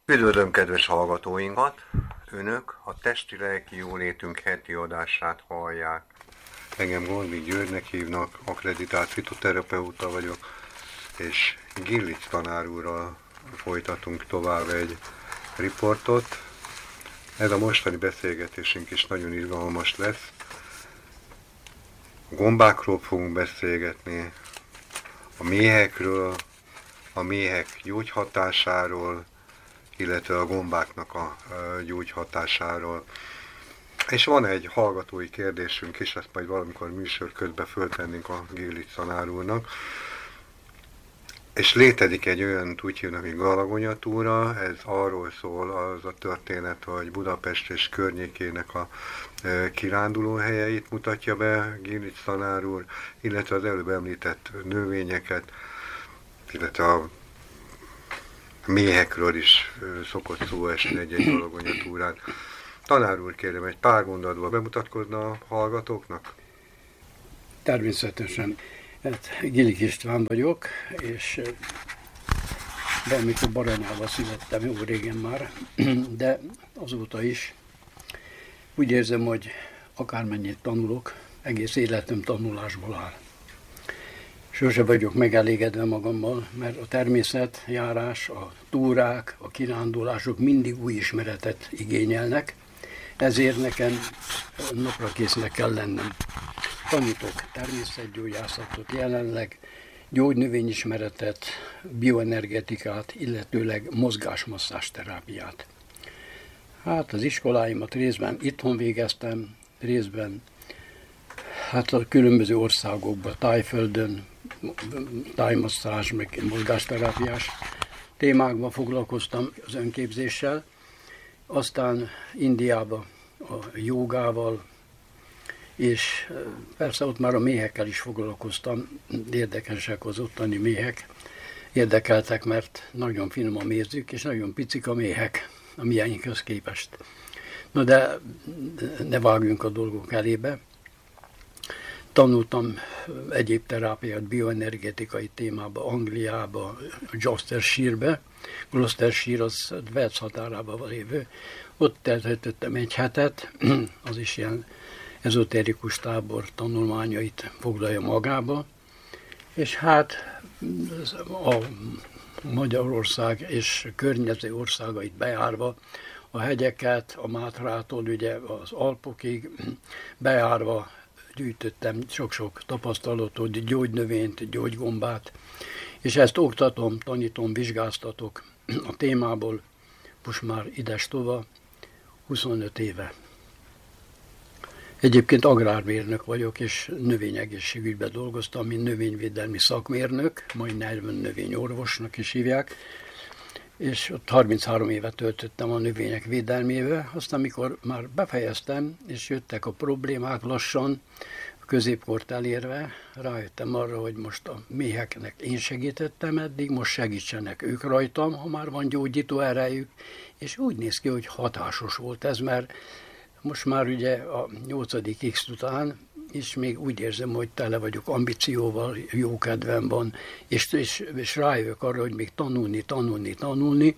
Üdvözlöm kedves hallgatóinkat! Önök a Testi-lelki jólétünk heti adását hallják. Engem Gorbi Györgynek hívnak, akreditált fitoterapeuta vagyok, és Gillic tanár úrral folytatunk tovább egy riportot. Ez a mostani beszélgetésünk is nagyon izgalmas lesz. A gombákról fogunk beszélgetni, a méhekről, a méhek gyógyhatásáról, illetve a gombáknak a gyógyhatásáról. És van egy hallgatói kérdésünk is, ezt majd valamikor műsor közben föltennénk a Gillic tanár úrnak. És létezik egy olyan, úgy hívnak, mint galagonyatúra, ez arról szól az a történet, hogy Budapest és környékének a kiránduló helyeit mutatja be Gillic tanár úr, illetve az előbb említett növényeket, illetve a méhekről is szokott szó esni egy galagonyatúrán. Tanár úr, kérem, egy pár mondatban bemutatkozna a hallgatóknak? Természetesen. Hát, Gillic István vagyok, és amikor Baranyába születtem, jó régen már, de azóta is úgy érzem, hogy akármennyit tanulok, egész életem tanulásból áll. Sose vagyok megelégedve magammal, mert a természetjárás, a túrák, a kirándulások mindig új ismeretet igényelnek, ezért nekem napra késznek kell lennem. Tanítok természetgyógyászatot jelenleg, gyógynövényismeretet, bioenergetikát, illetőleg mozgásmasszázs terápiát. Hát az iskoláimat részben itthon végeztem, részben hát a különböző országokban, Tájföldön, tájmasszázs, meg mozgásterápiás témákban foglalkoztam az önképzéssel, aztán Indiába a jogával, és persze ott már a méhekkel is foglalkoztam, érdekesek az ottani méhek, érdekeltek, mert nagyon finom a mézük, és nagyon picik a méhek a mieinkhez képest. Na de ne vágjunk a dolgok elébe. Tanultam egyéb terápiát bioenergetikai témába, Angliába, Gloucestershire-be. Gloucestershire az Wales határában lévő. Ott töltöttem egy hetet, az is ilyen ezoterikus tábor tanulmányait foglalja magába, és hát a Magyarország és környező országait bejárva, a hegyeket, a Mátrától ugye az Alpokig bejárva gyűjtöttem sok-sok tapasztalatot, gyógynövényt, gyógygombát, és ezt oktatom, tanítom, vizsgáztatok a témából, most már idestova 25 éve. Egyébként agrármérnök vagyok, és növényegészségügyben dolgoztam, mint növényvédelmi szakmérnök, mai nyelven növényorvosnak is hívják, és ott 33 évet töltöttem a növények védelmével, aztán amikor már befejeztem, és jöttek a problémák lassan, a középkort elérve, rájöttem arra, hogy most a méheknek én segítettem eddig, most segítsenek ők rajtam, ha már van gyógyító erejük, és úgy néz ki, hogy hatásos volt ez, mert most már ugye a 8. X után is még úgy érzem, hogy tele vagyok ambícióval, jó kedvem van, és rájövök arra, hogy még tanulni,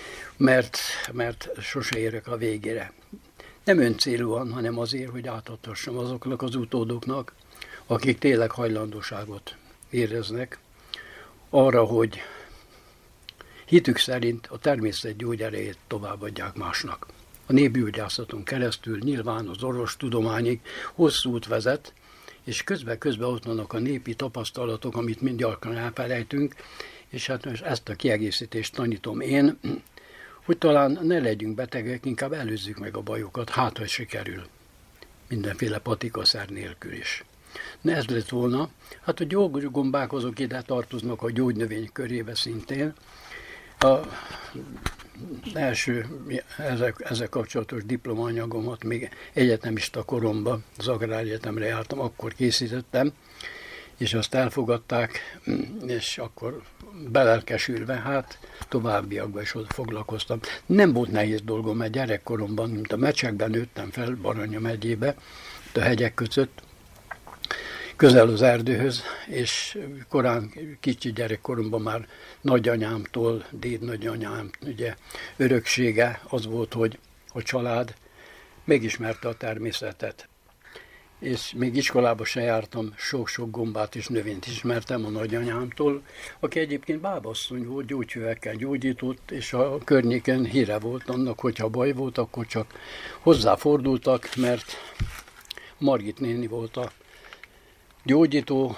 mert sose érek a végére. Nem öncélúan, hanem azért, hogy átadhassam azoknak az utódoknak, akik tényleg hajlandóságot éreznek arra, hogy hitük szerint a természet gyógyerejét továbbadják másnak. A népgyógyászaton keresztül nyilván az orvostudományig hosszú út vezet, és közben ott vannak a népi tapasztalatok, amit mind gyakran elfelejtünk, és hát ezt a kiegészítést tanítom én, hogy talán ne legyünk betegek, inkább előzzük meg a bajokat, hát ha sikerül. Mindenféle patikaszer nélkül is. Na ez lett volna, hát a gyógygombák azok ide tartoznak a gyógynövény körébe szintén. A első ezzel kapcsolatos diplomaanyagomat még egyetemista koromban, az Agráregyetemre jártam, akkor készítettem, és azt elfogadták, és akkor belelkesülve, hát továbbiakban is ott foglalkoztam. Nem volt nehéz dolgom, mert gyerekkoromban, mint a Mecsekben nőttem fel, Baranya megyébe, a hegyek között. közel az erdőhöz, és korán kicsi gyerekkoromban már nagyanyámtól, dédnagyanyám ugye öröksége az volt, hogy a család megismerte a természetet. És még iskolába se jártam, sok-sok gombát és növényt ismertem a nagyanyámtól, aki egyébként bábasszony volt, gyógyhövekkel gyógyított, és a környéken híre volt annak, hogyha baj volt, akkor csak hozzáfordultak, mert Margit néni volt a gyógyító,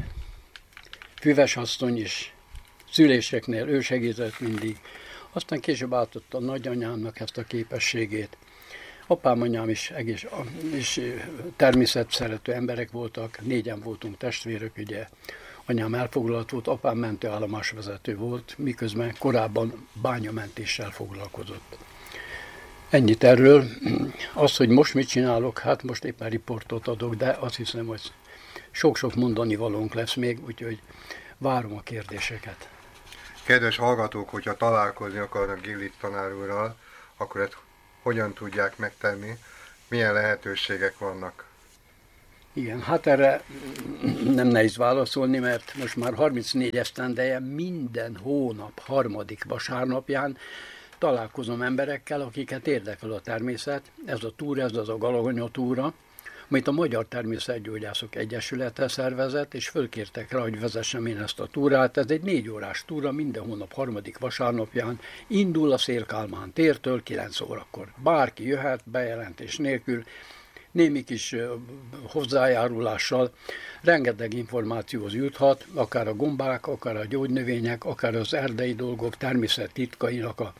füvesasszony is, szüléseknél ő segített mindig. Aztán később átadta a nagyanyámnak ezt a képességét. Apám, anyám is természetszerető emberek voltak, 4-en voltunk testvérek, ugye anyám elfoglalt volt, apám mentőállomásvezető volt, miközben korábban bányamentéssel foglalkozott. Ennyit erről. Az, hogy most mit csinálok, hát most éppen riportot adok, de azt hiszem, hogy sok-sok mondani valónk lesz még, úgyhogy várom a kérdéseket. Kedves hallgatók, hogyha találkozni akarnak Gillit tanár úrral, akkor ezt hogyan tudják megtenni? Milyen lehetőségek vannak? Igen, hát erre nem nehéz válaszolni, mert most már 34 esztendeje minden hónap harmadik vasárnapján találkozom emberekkel, akiket érdekel a természet. Ez a túra, ez az a Galaganya túra, amit a Magyar Természetgyógyászok Egyesülete szervezett, és fölkértek rá, hogy vezessem én ezt a túrát. Ez egy 4 órás túra, minden hónap harmadik vasárnapján indul a Széll-Kálmán tértől 9 órakor. Bárki jöhet, bejelentés nélkül, némi kis hozzájárulással, rengeteg információhoz juthat, akár a gombák, akár a gyógynövények, akár az erdei dolgok, természet titkainak a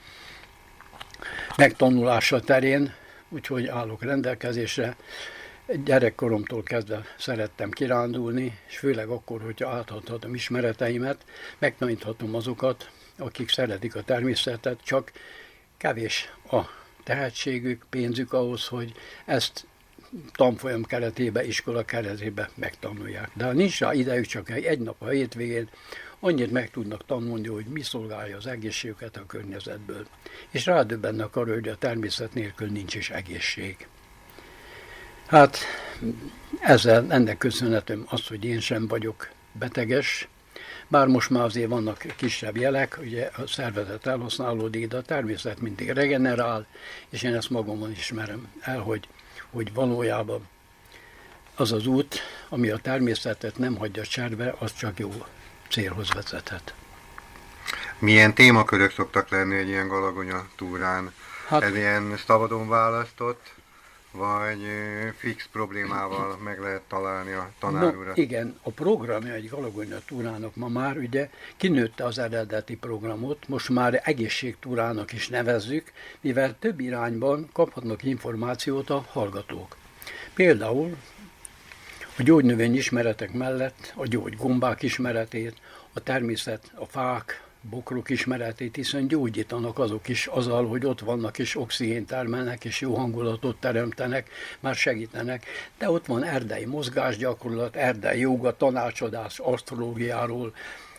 megtanulása terén, úgyhogy állok rendelkezésre. Gyerekkoromtól kezdve szerettem kirándulni, és főleg akkor, hogyha átadhatom ismereteimet, megtaníthatom azokat, akik szeretik a természetet, csak kevés a tehetségük, pénzük ahhoz, hogy ezt tanfolyam keretében, iskola keretében megtanulják. De ha nincs rá idejük, csak egy nap a hétvégén annyit meg tudnak tanulni, hogy mi szolgálja az egészségüket a környezetből. És rádöbbennek arra, hogy a természet nélkül nincs is egészség. Hát ennek köszönhetem azt, hogy én sem vagyok beteges, bár most már azért vannak kisebb jelek, ugye a szervezet elhasználódik, de a természet mindig regenerál, és én ezt magamon ismerem el, hogy valójában az az út, ami a természetet nem hagyja cserbe, az csak jó célhoz vezethet. Milyen témakörök szoktak lenni egy ilyen Galaganya túrán? Hát, ez ilyen szabadon választott, vagy fix problémával meg lehet találni a tanár urat? Igen, a programja egy Galaganya túrának ma már ugye kinőtte az eredeti programot, most már egészségtúrának is nevezzük, mivel több irányban kaphatnak információt a hallgatók. Például a gyógynövény ismeretek mellett a gyógygombák ismeretét, a természet, a fák, bokrok ismeretét, hiszen gyógyítanak azok is azzal, hogy ott vannak és oxigént termelnek és jó hangulatot teremtenek, már segítenek. De ott van erdei mozgásgyakorlat, erdei jóga, tanácsadás asztrológiáról,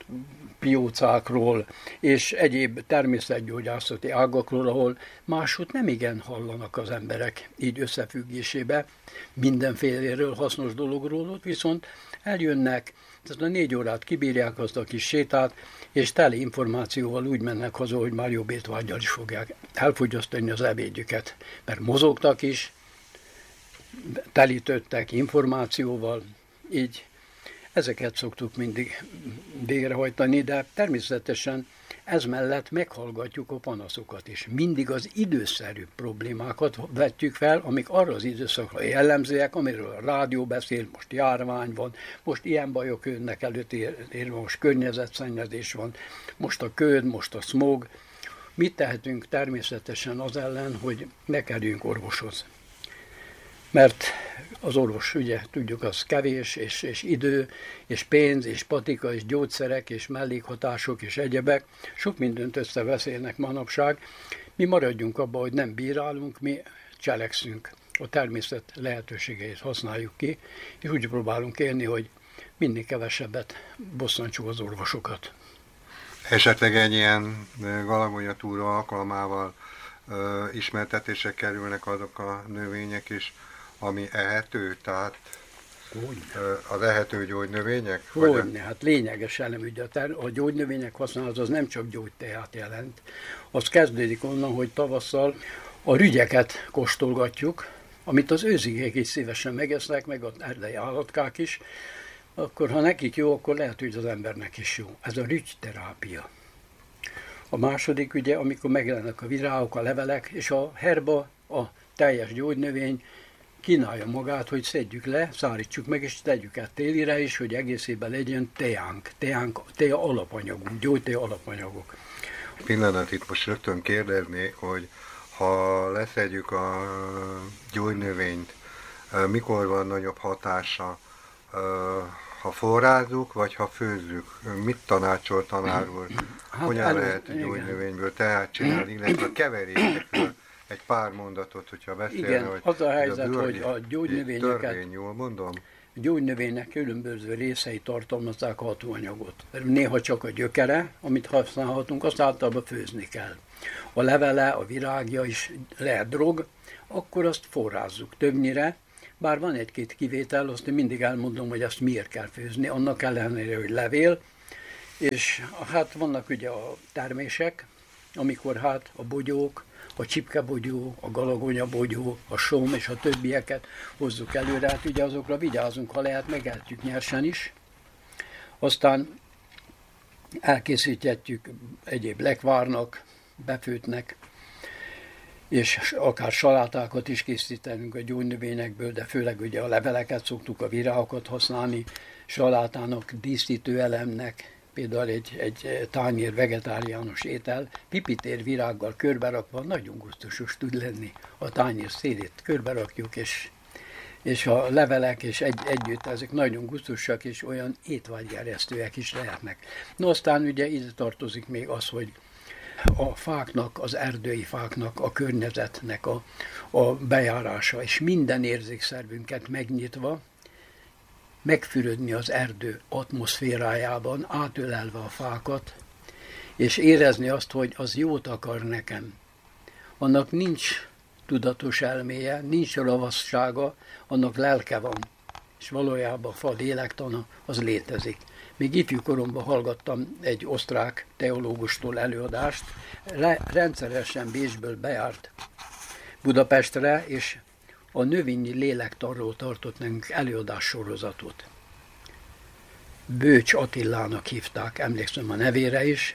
piócákról és egyéb természetgyógyászati ágakról, ahol máshogy nem igen hallanak az emberek így összefüggésébe mindenféléről, hasznos dologról, ott viszont eljönnek, tehát a 4 órát kibírják azt a kis sétát, és tele információval úgy mennek haza, hogy már jobb étvággyal is fogják elfogyasztani az ebédjüket, mert mozogtak is, telítődtek információval, így ezeket szoktuk mindig végrehajtani, de természetesen ez mellett meghallgatjuk a panaszokat is. Mindig az időszerű problémákat vetjük fel, amik arra az időszakra jellemzőek, amiről a rádió beszél, most járvány van, most ilyen bajok jönnek előtérbe, most környezetszennyezés van, most a köd, most a smog. Mit tehetünk természetesen az ellen, hogy ne kerüljünk orvoshoz? Mert az orvos, ugye tudjuk, az kevés, és idő, és pénz, és patika, és gyógyszerek, és mellékhatások, és egyebek. Sok mindent összeveszélnek manapság. Mi maradjunk abba, hogy nem bírálunk, mi cselekszünk. A természet lehetőségeit használjuk ki, és úgy próbálunk élni, hogy minél kevesebbet bosszantsuk az orvosokat. Esetleg egy ilyen Galaganya túra alkalmával ismertetésre kerülnek azok a növények is, ami ehető, tehát Hogyne. Az ehető gyógynövények? Hogyne, hát lényeges elem, ugye a gyógynövények használat az nem csak gyógyteát jelent. Az kezdődik onnan, hogy tavasszal a rügyeket kóstolgatjuk, amit az őzigék is szívesen megesznek, meg az erdei állatkák is, akkor ha nekik jó, akkor lehet, hogy az embernek is jó. Ez a rügyterápia. A második ugye, amikor megjelennek a virágok, a levelek, és a herba, a teljes gyógynövény kínálja magát, hogy szedjük le, szárítsuk meg, és tegyük át télire is, hogy egész évben legyen teánk, tea alapanyagunk, gyógytea alapanyagok. Pillanat, itt most rögtön kérdeznék, hogy ha leszedjük a gyógynövényt, mikor van nagyobb hatása, ha forrázzuk, vagy ha főzzük? Mit tanácsol tanár úr? Hát Hogyan lehet gyógynövényből teát csinálni, illetve keverékekről egy pár mondatot, hogyha beszélne, Igen, hogy az a helyzet, ez hogy a gyógynövényeket, törvény, jól mondom? a gyógynövénynek különböző részei tartalmazzák a hatóanyagot. Néha csak a gyökere, amit használhatunk, azt általában főzni kell. A levele, a virágja is lehet drog, akkor azt forrázzuk többnyire, bár van egy-két kivétel, azt én mindig elmondom, hogy ezt miért kell főzni, annak ellenére, hogy levél, és hát vannak ugye a termések, amikor hát a bogyók, a csipkebogyó, a galagonyabogyó, a som és a többieket hozzuk előre, hát ugye azokra vigyázunk, ha lehet, megeltjük nyersen is. Aztán elkészítjük egyéb lekvárnak, befőtnek, és akár salátákat is készítenünk a gyógynövényekből, de főleg ugye a leveleket szoktuk, a virágokat használni, salátának, díszítő elemnek, például egy tányér vegetáriánus étel, pipitér virággal körberakva nagyon gusztusos tud lenni. A tányér szélét körberakjuk, és a levelek és együtt ezek nagyon gusztusosak, és olyan étvágygerjesztőek is lehetnek. No, aztán ugye ide tartozik még az, hogy a fáknak, az erdői fáknak, a környezetnek a bejárása, és minden érzékszervünket megnyitva, megfürödni az erdő atmoszférájában, átölelve a fákat, és érezni azt, hogy az jót akar nekem. Annak nincs tudatos elméje, nincs ravassága, annak lelke van, és valójában a fa lélektana az létezik. Még ifjú koromban hallgattam egy osztrák teológustól előadást, rendszeresen Bécsből bejárt Budapestre, és a növényi lélektanról tartott nekünk előadás sorozatot. Bőcs Attilának hívták, emlékszem a nevére is,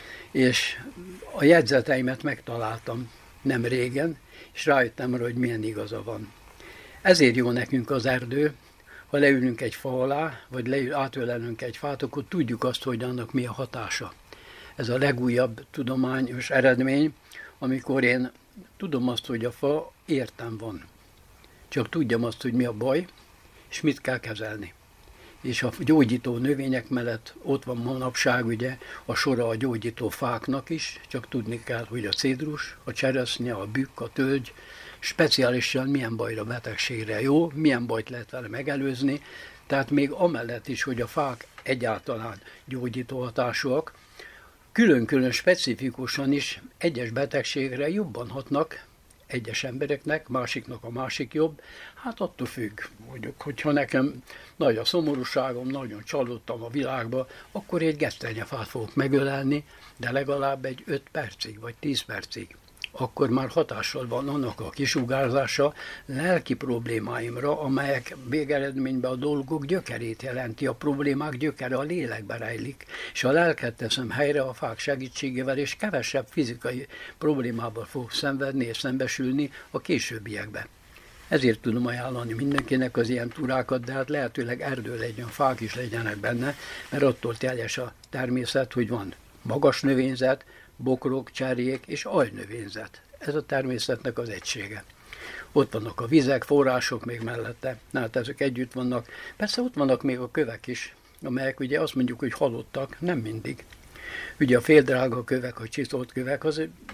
és a jegyzeteimet megtaláltam nem régen, és rájöttem arra, hogy milyen igaza van. Ezért jó nekünk az erdő, ha leülünk egy fa alá, vagy átölelünk egy fát, akkor tudjuk azt, hogy annak mi a hatása. Ez a legújabb tudományos eredmény, amikor én tudom azt, hogy a fa értem van. Csak tudjam azt, hogy mi a baj, és mit kell kezelni. És a gyógyító növények mellett ott van manapság ugye a sora a gyógyító fáknak is, csak tudni kell, hogy a cédrus, a cseresznye, a bükk, a tölgy speciálisan milyen bajra, betegségre jó, milyen bajt lehet vele megelőzni, tehát még amellett is, hogy a fák egyáltalán gyógyító hatásúak, külön-külön specifikusan is egyes betegségre jobban hatnak, egyes embereknek, másiknak a másik jobb, hát attól függ, hogyha nekem nagy a szomorúságom, nagyon csalódtam a világba, akkor egy gesztenyefát fogok megölelni, de legalább egy 5 percig, vagy 10 percig. Akkor már hatással van annak a kisugárzása lelki problémáimra, amelyek végeredményben a dolgok gyökerét jelenti, a problémák gyökere a lélekbe rejlik, és a lelket teszem helyre a fák segítségével, és kevesebb fizikai problémával fog szenvedni és szembesülni a későbbiekben. Ezért tudom ajánlani mindenkinek az ilyen túrákat, de hát lehetőleg erdő legyen, fák is legyenek benne, mert attól teljes a természet, hogy van magas növényzet, bokrok, cserjék és aljnövényzet. Ez a természetnek az egysége. Ott vannak a vizek, források még mellette, hát ezek együtt vannak. Persze ott vannak még a kövek is, amelyek ugye azt mondjuk, hogy halottak, nem mindig. Ugye a féldrága kövek, a csiszolt kövek,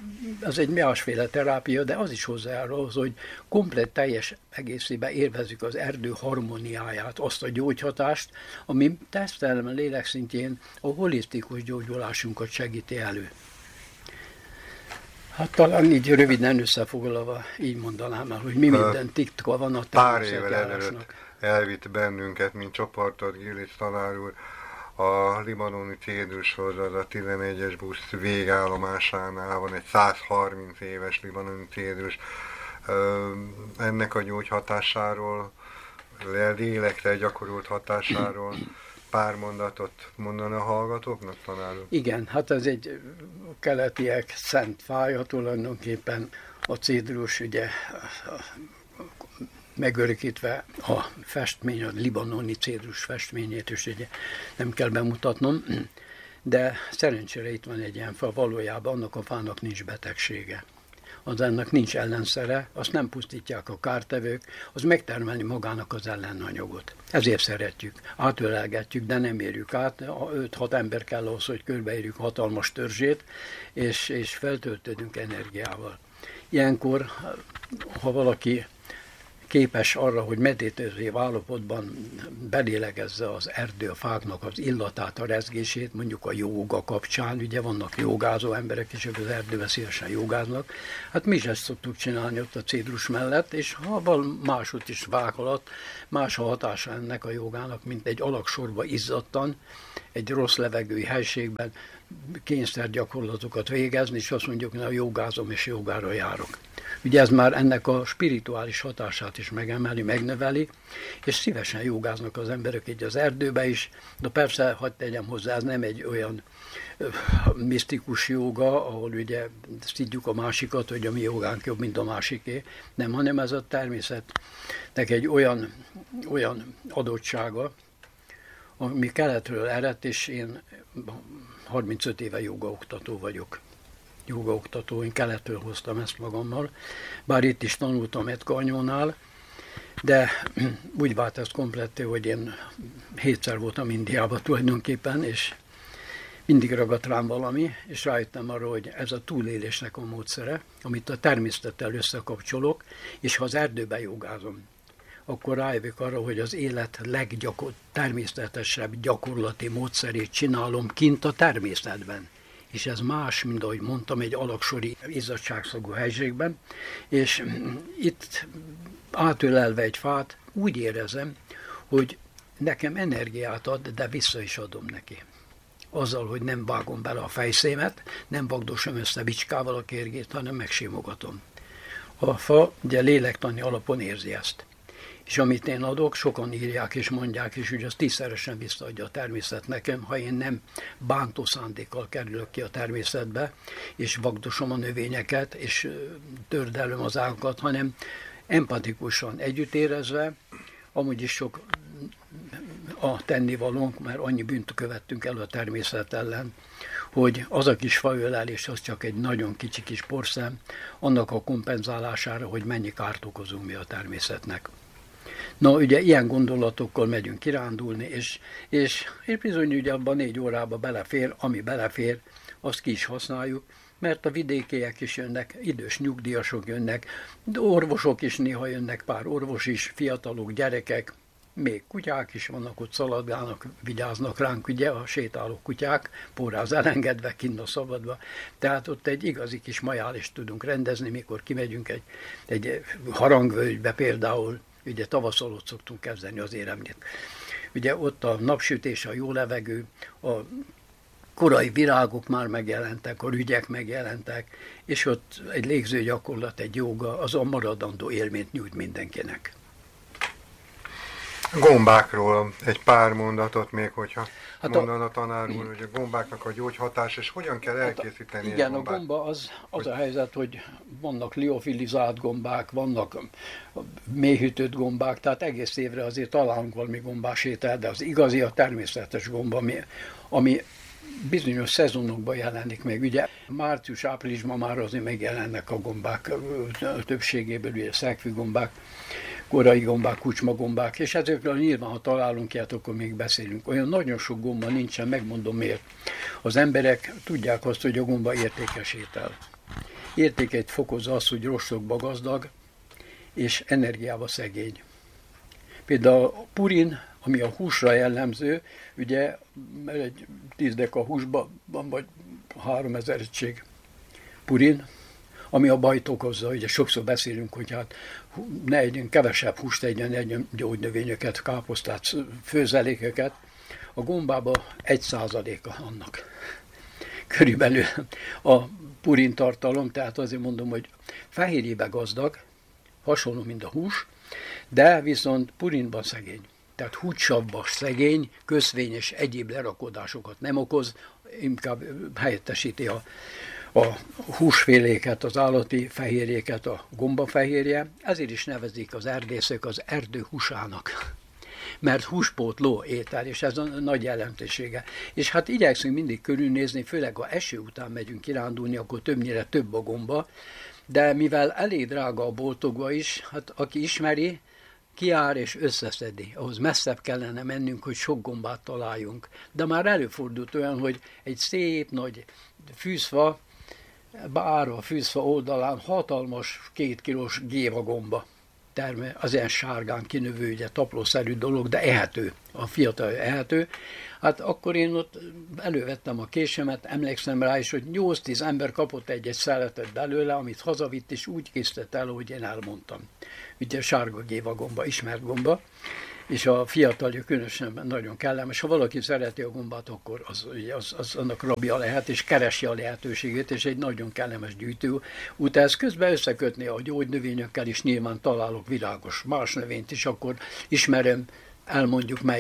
az egy másféle terápia, de az is hozzájárul ahhoz, hogy komplett teljes egészében élvezzük az erdő harmóniáját, azt a gyógyhatást, ami testtelem lélek szintjén a holisztikus gyógyulásunkat segíti elő. Hát talán így röviden összefoglalva így mondanám el, hogy mi minden titka van a Pár évvel ezelőtt elvitt bennünket, mint csoportot, Gillis tanár úr, a libanoni cédulsorra, a 11-es busz végállomásánál van egy 130 éves libanoni cédus. Ennek a gyógyhatásáról, lélekre gyakorolt hatásáról pár mondatot mondana a hallgatóknak, tanár úr? Igen, hát ez egy keletiek szent fája tulajdonképpen. A cédrus ugye megörökítve a festmény, a libanoni cédrus festményét is ugye nem kell bemutatnom, de szerencsére itt van egy ilyen fa, valójában annak a fának nincs betegsége. Az ennek nincs ellenszere, azt nem pusztítják a kártevők, az megtermelni magának az ellenanyagot. Ezért szeretjük, átölelgetjük, de nem érjük át. 5-6 ember kell ahhoz, hogy körbeérjük hatalmas törzsét, és feltöltődünk energiával. Ilyenkor, ha valaki képes arra, hogy meditatív állapotban belélegezze az erdő, a fáknak az illatát, a rezgését, mondjuk a jóga kapcsán, ugye vannak jogázó emberek is, akik az erdőben szívesen jogáznak. Hát mi is ezt szoktuk csinálni ott a cédrus mellett, és ha van máshogy is fák alatt, más a hatása ennek a jogának, mint egy alagsorba izzadtan, egy rossz levegői helységben kényszergyakorlatokat végezni, és azt mondjuk, hogy jogázom és jogára járok. Ugye ez már ennek a spirituális hatását is megemeli, megnöveli, és szívesen jogáznak az emberek így az erdőbe is, de persze, hadd tegyem hozzá, ez nem egy olyan misztikus joga, ahol ugye szidjuk a másikat, hogy a mi jogánk jobb, mint a másiké, nem, hanem ez a természetnek egy olyan adottsága, ami keletről eredt, és én 35 éve jogaoktató vagyok. Jogaoktató, én keletről hoztam ezt magammal, bár itt is tanultam Etkanyónál, de úgy vált ez kompletté, hogy én 7-szer voltam Indiában tulajdonképpen, és mindig ragadt rám valami, és rájöttem arra, hogy ez a túlélésnek a módszere, amit a természettel összekapcsolok, és ha az erdőben jogázom, akkor rájövök arra, hogy az élet természetesebb gyakorlati módszerét csinálom kint a természetben. És ez más, mint ahogy mondtam, egy alaksori izzadságszagú helységben, és itt átölelve egy fát úgy érezem, hogy nekem energiát ad, de vissza is adom neki. Azzal, hogy nem vágom bele a fejszémet, nem vagdosom össze bicskával a kérgét, hanem megsimogatom. A fa ugye lélektani alapon érzi ezt. És amit én adok, sokan írják és mondják, és ugye az 10-szeresen visszaadja a természet nekem, ha én nem bántó szándékkal kerülök ki a természetbe, és vagdosom a növényeket, és tördelöm az ágakat, hanem empatikusan együtt érezve, amúgy is sok a tennivalónk, mert annyi bűnt követtünk el a természet ellen, hogy az a kis faölelés az csak egy nagyon kicsi kis porszem, annak a kompenzálására, hogy mennyi kárt okozunk mi a természetnek. Na, ugye ilyen gondolatokkal megyünk kirándulni, és bizony ugye abban 4 órába belefér, ami belefér, azt ki is használjuk, mert a vidékiek is jönnek, idős nyugdíjasok jönnek, de orvosok is néha jönnek, pár orvos is, fiatalok, gyerekek, még kutyák is vannak, ott szaladgálnak, vigyáznak ránk, ugye, a sétáló kutyák, póráz elengedve, kinn a szabadba. Tehát ott egy igazi kis majálist tudunk rendezni, mikor kimegyünk egy harangvölgybe például, ugye tavasszal ott szoktunk kezdeni az éremnyit. Ugye ott a napsütés, a jó levegő, a korai virágok már megjelentek, a rügyek megjelentek, és ott egy légző gyakorlat, egy jóga, az a maradandó élményt nyújt mindenkinek. Gombákról egy pár mondatot még, hogyha Hát mondana tanár úr, hogy a gombáknak a gyógyhatás, és hogyan kell elkészíteni egy igen, gombát? a gomba az a helyzet, hogy vannak liofilizált gombák, vannak mélyhűtött gombák, tehát egész évre azért találunk valami gombás étel, de az igazi a természetes gomba, ami bizonyos szezonokban jelenik meg. Ugye március-áprilisban már azért megjelennek a gombák többségéből, ugye szegfűgombák, korai gombák, kucsmagombák, és ezekről nyilván, ha találunk ilyet, akkor még beszélünk. Olyan nagyon sok gomba nincsen, megmondom miért. Az emberek tudják azt, hogy a gomba értékes étel. Értékeit fokozza az, hogy rostokba gazdag, és energiába szegény. Például a purin, ami a húsra jellemző, ugye egy 10 deka húsban van vagy 3000 egység purin, ami a bajt okozza. Ugye sokszor beszélünk, hogy hát ne együnk kevesebb húst, egyen gyógynövényeket, káposztát, főzelékeket. A gombában 1%-a annak. Körülbelül a purin tartalom, tehát azért mondom, hogy fehérjébe gazdag, hasonló, mint a hús, de viszont purinban szegény. Tehát húsavban szegény, köszvény és egyéb lerakodásokat nem okoz, inkább helyettesíti a húsféléket, az állati fehérjéket, a gombafehérje. Ezért is nevezik az erdészek az erdő húsának. Mert húspótló étel, és ez a nagy jelentősége. És hát igyekszünk mindig körülnézni, főleg ha eső után megyünk kirándulni, akkor többnyire több a gomba, de mivel elég drága a boltokba is, hát aki ismeri, kiár és összeszedi. Ahhoz messzebb kellene mennünk, hogy sok gombát találjunk. De már előfordult olyan, hogy egy szép nagy fűzfa, bár a fűzfa oldalán hatalmas 2 kilós gévagomba termel, az ilyen sárgán kinövő, ugye taplószerű dolog, de ehető, a fiatal ehető. Hát akkor én ott elővettem a késemet, emlékszem rá is, hogy 8-10 ember kapott egy szeletet belőle, amit hazavitt, és úgy készített el, hogy én elmondtam. Ugye sárga gévagomba, ismert gomba, és a fiatalja különösen nagyon kellemes. Ha valaki szereti a gombát, akkor az annak rabja lehet, és keresi a lehetőségét, és egy nagyon kellemes gyűjtő út. Ez közben összekötni a gyógynövényekkel is, nyilván találok virágos más növényt is, akkor ismerem, elmondjuk melyik